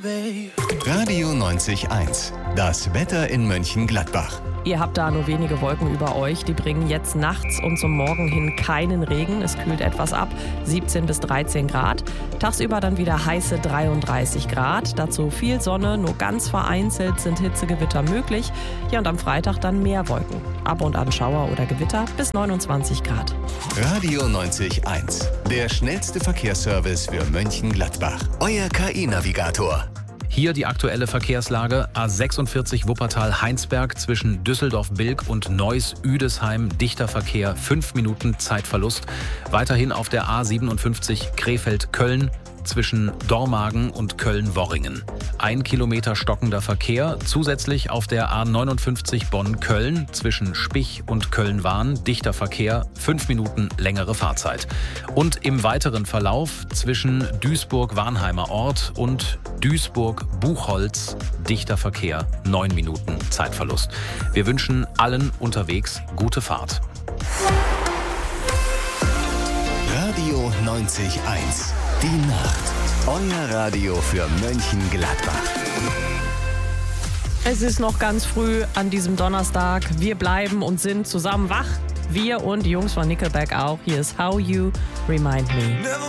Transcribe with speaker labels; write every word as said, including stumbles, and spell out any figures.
Speaker 1: Radio neunzig eins. Das Wetter in Mönchengladbach.
Speaker 2: Ihr habt da nur wenige Wolken über euch. Die bringen jetzt nachts und zum Morgen hin keinen Regen. Es kühlt etwas ab, siebzehn bis dreizehn Grad. Tagsüber dann wieder heiße dreiunddreißig Grad. Dazu viel Sonne, nur ganz vereinzelt sind Hitzegewitter möglich. Ja, und am Freitag dann mehr Wolken. Ab und an Schauer oder Gewitter bis neunundzwanzig Grad.
Speaker 1: Radio neunzig eins. Der schnellste Verkehrsservice für Mönchengladbach. Euer K I-Navigator.
Speaker 3: Hier die aktuelle Verkehrslage. A sechsundvierzig Wuppertal-Heinsberg zwischen Düsseldorf-Bilk und Neuss-Üdesheim. Dichter Verkehr, fünf Minuten Zeitverlust. Weiterhin auf der A siebenundfünfzig Krefeld-Köln zwischen Dormagen und Köln-Worringen. Ein Kilometer stockender Verkehr. Zusätzlich auf der A neunundfünfzig Bonn-Köln zwischen Spich und Köln-Wahn. Dichter Verkehr, fünf Minuten längere Fahrzeit. Und im weiteren Verlauf zwischen Duisburg-Warnheimer Ort und Duisburg-Buchholz. Dichter Verkehr, neun Minuten Zeitverlust. Wir wünschen allen unterwegs gute Fahrt.
Speaker 1: Radio neunzig eins. Die Nacht. Euer Radio für Mönchengladbach.
Speaker 2: Es ist noch ganz früh an diesem Donnerstag. Wir bleiben und sind zusammen wach. Wir und die Jungs von Nickelback auch. Hier ist How You Remind Me.